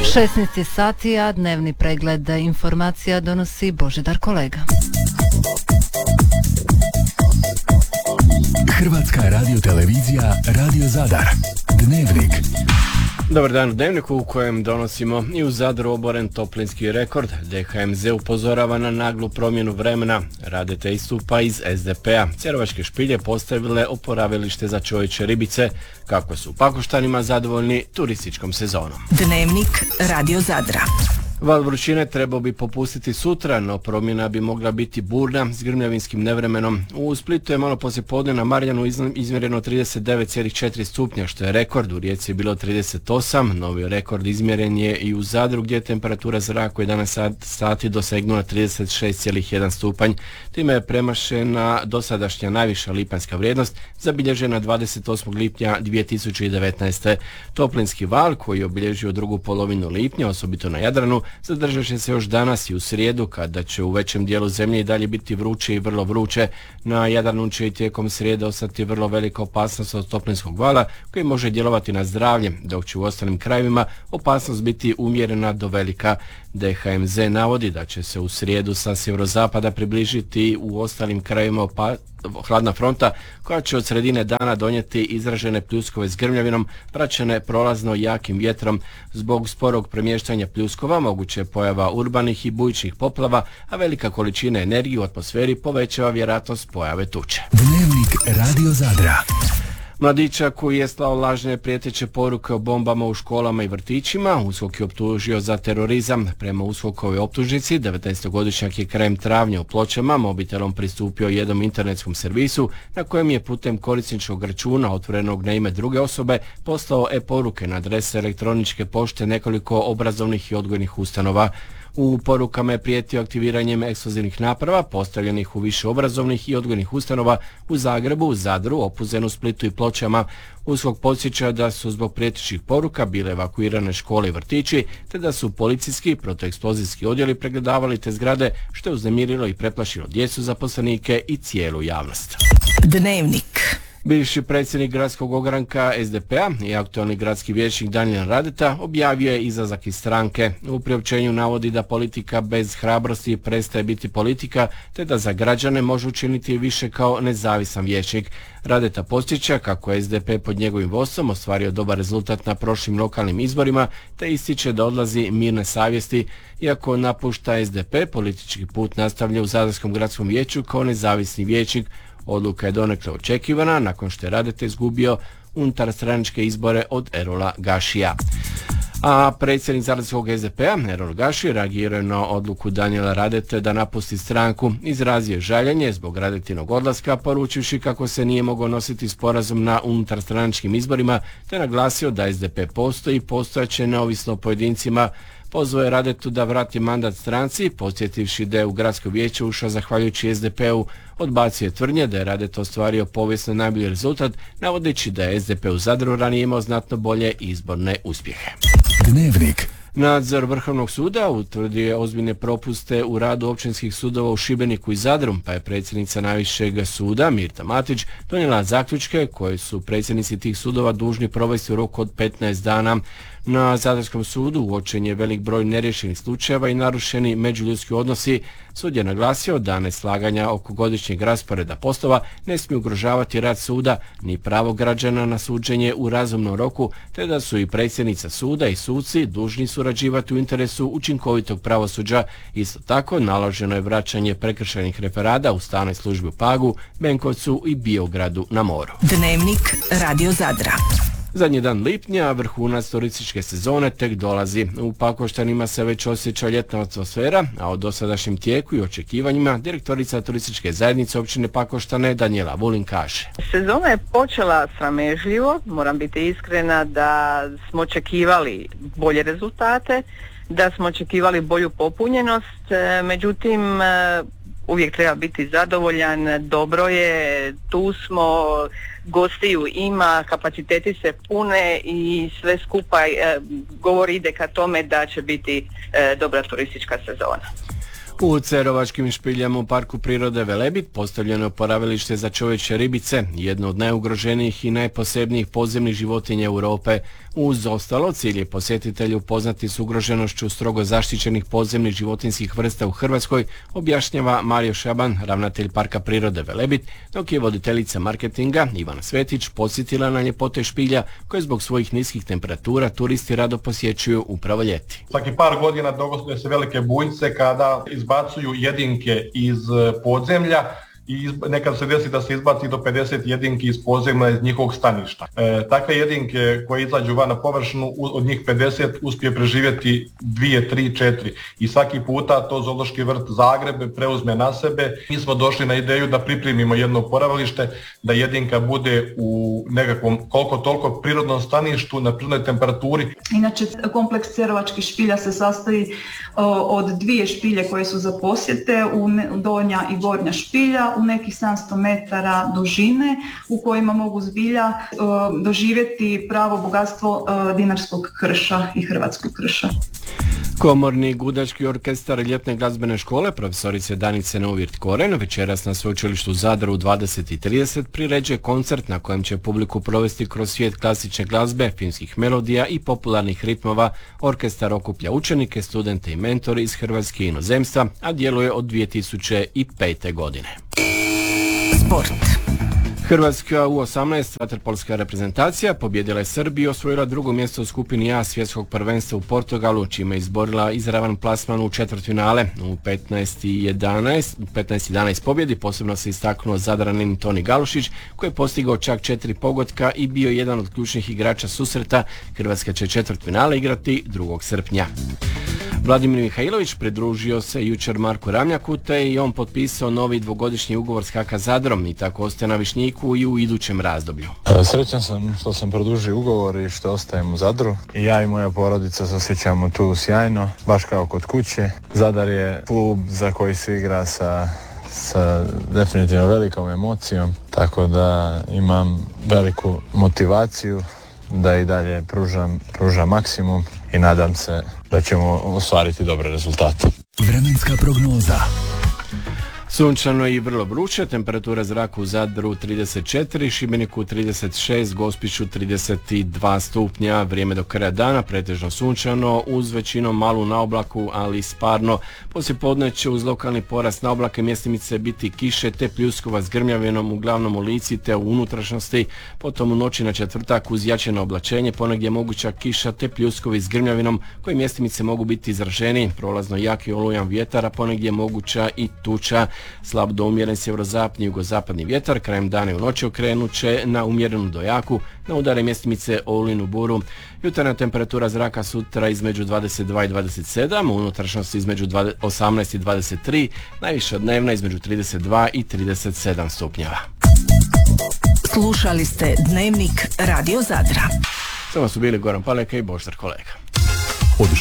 16 sati, a dnevni pregled informacija donosi Božidar Kolega. Hrvatska radiotelevizija Radio Zadar. Dnevnik. Dobar dan u Dnevniku u kojem donosimo i u Zadru oboren toplinski rekord. DHMZ upozorava na naglu promjenu vremena. Radete istupa iz SDP-a. Cerovačke špilje postavile oporavilište za čovječe ribice. Kako su u Pakoštanima zadovoljni turističkom sezonom. Dnevnik Radio Zadra. Val vrućine trebao bi popustiti sutra, no promjena bi mogla biti burna s grmljavinskim nevremenom. U Splitu je malo poslijepodne na Marjanu izmjereno 39,4 stupnja, što je rekord. U Rijeci je bilo 38, novi rekord izmjeren je i u Zadru, gdje je temperatura zraka u 11 sati dosegnula 36,1 stupanj. Time je premašena dosadašnja najviša lipanjska vrijednost, zabilježena 28. lipnja 2019. Toplinski val, koji je obilježio drugu polovinu lipnja, osobito na Jadranu, zadržat će se još danas i u srijedu, kada će u većem dijelu zemlje i dalje biti vruće i vrlo vruće. Na Jadranu će i tijekom srijede ostati vrlo velika opasnost od toplinskog vala, koji može djelovati na zdravlje, dok će u ostalim krajevima opasnost biti umjerena do velika. DHMZ navodi da će se u srijedu sa sjeverozapada približiti u ostalim krajevima hladna fronta, koja će od sredine dana donijeti izražene pljuskove s grmljavinom, praćene prolazno jakim vjetrom. Zbog sporog premještanja pljuskova moguće je pojava urbanih i bujičnih poplava, a velika količina energije u atmosferi povećava vjerojatnost pojave tuče. Dnevnik Radio Zadra. Mladića koji je slao lažne prijeteće poruke o bombama u školama i vrtićima, USKOK je optužio za terorizam. Prema USKOK-ovoj optužnici, 19-godišnjak je krajem travnja u Pločama mobitelom pristupio jednom internetskom servisu, na kojem je putem korisničkog računa otvorenog na ime druge osobe poslao e-poruke na adrese elektroničke pošte nekoliko obrazovnih i odgojnih ustanova. U porukama je prijetio aktiviranjem eksplozivnih naprava postavljenih u više obrazovnih i odgojnih ustanova u Zagrebu, Zadru, Opuzenu, Splitu i Pločama. USKOK podsjeća da su zbog prijetećih poruka bile evakuirane škole i vrtići, te da su policijski i protueksplozijski odjeli pregledavali te zgrade, što je uznemirilo i preplašilo djecu, zaposlenike i cijelu javnost. Dnevnik. Bivši predsjednik gradskog ogranka SDP-a i aktualni gradski vijećnik Danijel Radeta objavio je izlazak iz stranke. U priopćenju navodi da politika bez hrabrosti prestaje biti politika, te da za građane može učiniti više kao nezavisan vijećnik. Radeta podsjeća kako je SDP pod njegovim vodstvom ostvario dobar rezultat na prošlim lokalnim izborima, te ističe da odlazi mirne savjesti. Iako napušta SDP, politički put nastavlja u Zadarskom gradskom vijeću kao nezavisni vijećnik. Odluka je donekle očekivana nakon što je Radeta izgubio unutarstranačke izbore od Erola Gašija. A predsjednik Zadarskog SDP-a, Erol Gaši, reagirao je na odluku Danijela Radete da napusti stranku. Izrazio je žaljenje zbog Radetinog odlaska, poručivši kako se nije mogao nositi sporazum na unutarstranačkim izborima, te naglasio da SDP postoji i postojaće neovisno o pojedincima. Pozvao je Radetu da vrati mandat stranci, podsjetivši da je u gradsko vijeće ušao zahvaljujući SDP-u. Odbacio je tvrdnje da je Radeta ostvario povijesno najbolji rezultat, navodeći da je SDP u Zadru ranije imao znatno bolje izborne uspjehe. Dnevnik. Nadzor Vrhovnog suda utvrdio je ozbiljne propuste u radu općinskih sudova u Šibeniku i Zadru, pa je predsjednica najvišeg suda Mirta Matić donijela zaključke koje su predsjednici tih sudova dužni provesti u roku od 15 dana. Na Zadarskom sudu uočen je velik broj neriješenih slučajeva i narušeni međuljudski odnosi. Sud je naglasio da neslaganja oko godišnjeg rasporeda poslova ne smiju ugrožavati rad suda ni pravo građana na suđenje u razumnom roku, te da su i predsjednica suda i suci dužni surađivati u interesu učinkovitog pravosuđa. Isto tako naloženo je vraćanje prekršajnih referada u stalnoj službi u Pagu, Benkovcu i Biogradu na moru. Dnevnik Radio Zadra. Zadnji dan lipnja, vrhunac turističke sezone tek dolazi. U Pakoštanima se već osjeća ljetna atmosfera, a o dosadašnjem tijeku i očekivanjima direktorica turističke zajednice općine Pakoštane Danijela Vulin kaže. Sezona je počela sramežljivo, moram biti iskrena da smo očekivali bolje rezultate, da smo očekivali bolju popunjenost, međutim uvijek treba biti zadovoljan, dobro je, tu smo, gostiju ima, kapaciteti se pune i sve skupa govori ide ka tome da će biti dobra turistička sezona. U Cerovačkim špiljama u Parku prirode Velebit postavljeno je oporavilište za čovječje ribice, jedno od najugroženijih i najposebnijih podzemnih životinja Europe. Uz ostalo, cilj je posjetitelju upoznati s ugroženošću strogo zaštićenih podzemnih životinjskih vrsta u Hrvatskoj, objašnjava Mario Šaban, ravnatelj Parka prirode Velebit, dok je voditeljica marketinga Ivana Svetić podsjetila na ljepote špilja koje zbog svojih niskih temperatura turisti rado posjećuju upravo ljeti. Svaki par godina dogode se velike bujice kada izbacuju jedinke iz podzemlja i nekad se desi da se izbaci do 50 jedinki iz podzemlja iz njihovog staništa. Takve jedinke koje izađu van na površinu, od njih 50 uspije preživjeti 2, 3, 4 i svaki puta to Zoološki vrt Zagreb preuzme na sebe. Mi smo došli na ideju da pripremimo jedno oporavilište, da jedinka bude u nekakvom koliko toliko prirodnom staništu na prirodnoj temperaturi. Inače, kompleks Cerovačkih špilja se sastoji od dvije špilje koje su za posjete, donja i gornja špilja, u nekih 700 metara dužine u kojima mogu zbilja doživjeti pravo bogatstvo dinarskog krša i hrvatskog krša. Komorni gudački orkestar ljetne glazbene škole profesorice Danice Neuwirth-Koren večeras na sveučilištu u Zadru u 20:30 priređuje koncert na kojem će publiku provesti kroz svijet klasične glazbe, filmskih melodija i popularnih ritmova. Orkestar okuplja učenike, studente i mentore iz Hrvatske i inozemstva, a djeluje od 2005. godine. Sport. Hrvatska U18 vaterpolska reprezentacija pobjedila je Srbiju i osvojila drugo mjesto u skupini A svjetskog prvenstva u Portugalu, čime je izborila izravan plasman u četvrtfinale. U 15:11 pobjedi posebno se istaknuo Zadranin Toni Galušić, koji je postigao čak 4 pogotka i bio jedan od ključnih igrača susreta. Hrvatska će četvrtfinale igrati 2. srpnja. Vladimir Mihajlović pridružio se jučer Marku Ramljaku te je i on potpisao novi dvogodišnji ugovor s HK Zadrom i tako ostaje na Višnjiku i u idućem razdoblju. Srećan sam što sam produžio ugovor i što ostajem u Zadru. I ja i moja porodica se osjećamo tu sjajno, baš kao kod kuće. Zadar je klub za koji se igra sa definitivno velikom emocijom, tako da imam veliku motivaciju da i dalje pružam maksimum i nadam se da ćemo ostvariti dobre rezultate. Vremenska prognoza. Sunčano i vrlo vruće, temperatura zraka u Zadru 34, Šibeniku 36, Gospiću 32 stupnja, vrijeme do kraja dana pretežno sunčano, uz većinom malu naoblaku, ali sparno. Poslijepodne će uz lokalni porast naoblaka mjestimice biti kiše te pljuskova s grmljavinom uglavnom u lici te u unutrašnjosti, potom u noći na četvrtak uz jačeno oblačenje, ponegdje moguća kiša te pljuskovi s grmljavinom koji mjestimice mogu biti izraženi, prolazno jak i olujan vjetar, a ponegdje moguća i tuča. Slab do umjeren sjeverozapadni i jugozapadni vjetar, krajem dana i u noći okrenut će na umjerenu do jaku, na udare mjestimice olujnu buru. Jutarnja temperatura zraka sutra između 22 i 27, u unutrašnjosti između 18 i 23, najviša dnevna između 32 i 37 stupnjeva. Slušali ste Dnevnik Radio Zadra. Samo su bili Goran Paleka i Božidar Kolega.